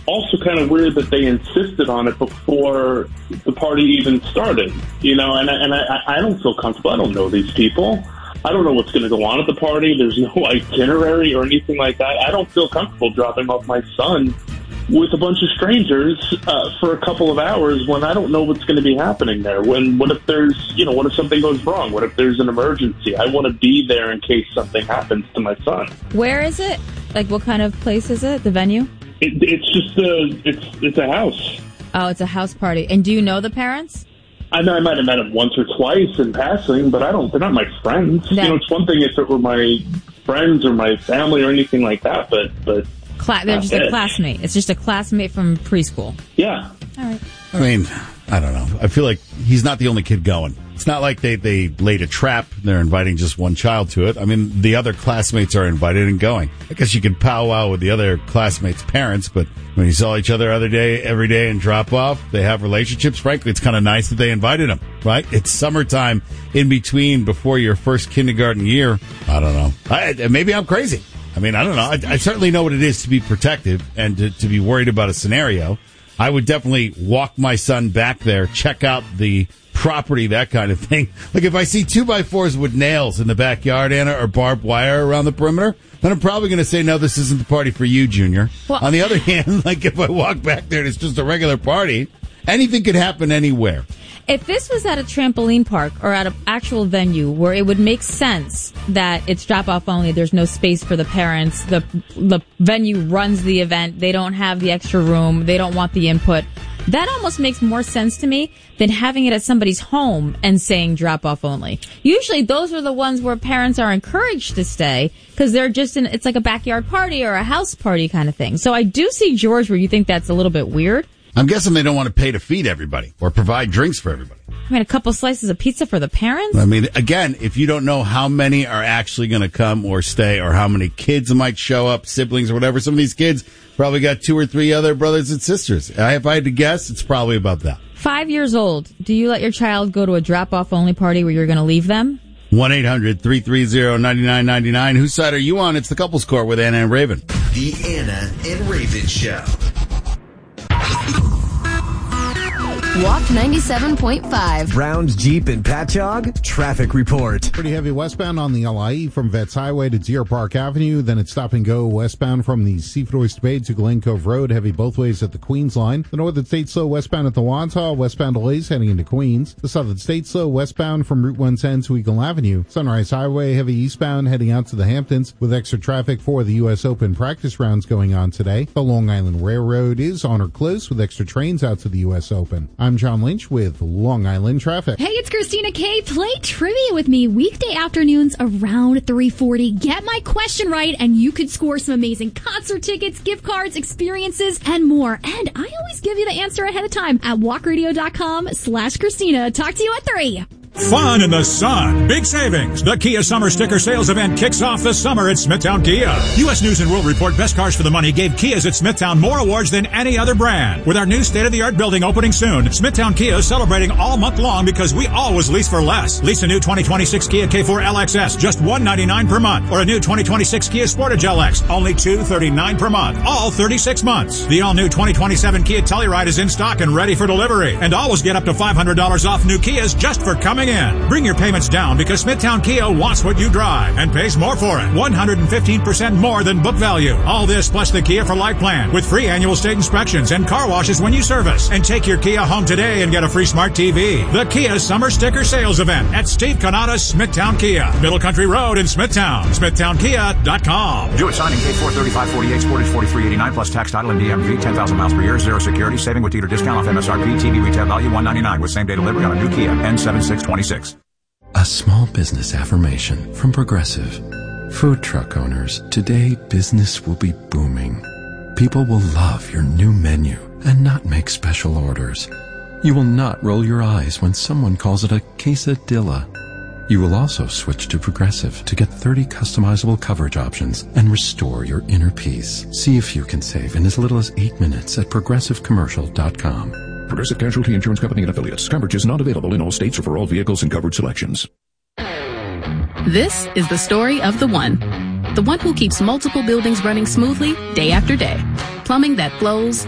also kind of weird that they insisted on it before the party even started, and I don't feel comfortable. I don't know these people. I don't know what's going to go on at the party. There's no itinerary or anything like that. I don't feel comfortable dropping off my son with a bunch of strangers for a couple of hours when I don't know what's going to be happening there. What if something goes wrong? What if there's an emergency? I want to be there in case something happens to my son. Where is it? Like, what kind of place is it? The venue? It's a house. Oh, it's a house party. And do you know the parents? I know I might have met them once or twice in passing, but they're not my friends. It's one thing if it were my friends or my family or anything like that, but they're just a classmate. It's just a classmate from preschool. Yeah. All right. I mean, I don't know. I feel like he's not the only kid going. It's not like they laid a trap. They're inviting just one child to it. I mean, the other classmates are invited and going. I guess you could powwow with the other classmates' parents, but when you saw each other every day and drop off, they have relationships. Frankly, it's kind of nice that they invited them, right? It's summertime in between before your first kindergarten year. I don't know. Maybe I'm crazy. I mean, I don't know. I certainly know what it is to be protective and to be worried about a scenario. I would definitely walk my son back there, check out the property, that kind of thing. Like if I see 2x4s with nails in the backyard, Anna, or barbed wire around the perimeter, then I'm probably going to say, no, this isn't the party for you, Junior. Well, on the other hand, like if I walk back there and it's just a regular party, anything could happen anywhere. If this was at a trampoline park or at an actual venue where it would make sense that it's drop-off only, there's no space for the parents, the venue runs the event, they don't have the extra room, they don't want the input, that almost makes more sense to me than having it at somebody's home and saying drop-off only. Usually those are the ones where parents are encouraged to stay because they're just it's like a backyard party or a house party kind of thing. So I do see, George, where you think that's a little bit weird. I'm guessing they don't want to pay to feed everybody or provide drinks for everybody. I mean, a couple slices of pizza for the parents? I mean, again, if you don't know how many are actually going to come or stay or how many kids might show up, siblings or whatever, some of these kids probably got 2 or 3 other brothers and sisters. If I had to guess, it's probably about that. 5 years old. Do you let your child go to a drop-off only party where you're going to leave them? 1-800-330-9999. Whose side are you on? It's the Couples Court with Anna and Raven. The Anna and Raven Show. Walk 97.5. Browns, Jeep, and Patchogue. Traffic report. Pretty heavy westbound on the LIE from Vets Highway to Deer Park Avenue. Then it's stop and go westbound from the Seaford Oyster Bay to Glen Cove Road. Heavy both ways at the Queens line. The Northern State slow westbound at the Wantagh. Westbound delays heading into Queens. The Southern State slow westbound from Route 110 to Eagle Avenue. Sunrise Highway heavy eastbound heading out to the Hamptons with extra traffic for the U.S. Open practice rounds going on today. The Long Island Railroad is on or close with extra trains out to the U.S. Open. I'm John Lynch with Long Island Traffic. Hey, it's Christina K. Play trivia with me weekday afternoons around 3:40. Get my question right, and you could score some amazing concert tickets, gift cards, experiences, and more. And I always give you the answer ahead of time at walkradio.com/Christina. Talk to you at 3. Fun in the sun. Big savings. The Kia Summer Sticker Sales Event kicks off the summer at Smithtown Kia. U.S. News & World Report Best Cars for the Money gave Kias at Smithtown more awards than any other brand. With our new state-of-the-art building opening soon, Smithtown Kia is celebrating all month long because we always lease for less. Lease a new 2026 Kia K4 LXS, just $199 per month. Or a new 2026 Kia Sportage LX, only $239 per month. All 36 months. The all-new 2027 Kia Telluride is in stock and ready for delivery. And always get up to $500 off new Kias just for coming in. Bring your payments down because Smithtown Kia wants what you drive and pays more for it. 115% more than book value. All this plus the Kia for Life plan with free annual state inspections and car washes when you service. And take your Kia home today and get a free smart TV. The Kia Summer Sticker Sales Event at Steve Canada's Smithtown Kia. Middle Country Road in Smithtown. SmithtownKia.com. Do it signing K4 3548, Sportage 4389 plus tax, title, and DMV. 10,000 miles per year. Zero security. Saving with dealer discount off MSRP. TV retail value $199 with same day delivery on a new Kia N7626. A small business affirmation from Progressive. Food truck owners, today business will be booming. People will love your new menu and not make special orders. You will not roll your eyes when someone calls it a quesadilla. You will also switch to Progressive to get 30 customizable coverage options and restore your inner peace. See if you can save in as little as 8 minutes at progressivecommercial.com. Progressive Casualty Insurance Company and Affiliates. Coverage is not available in all states or for all vehicles and coverage selections. This is the story of the one who keeps multiple buildings running smoothly day after day. Plumbing that flows,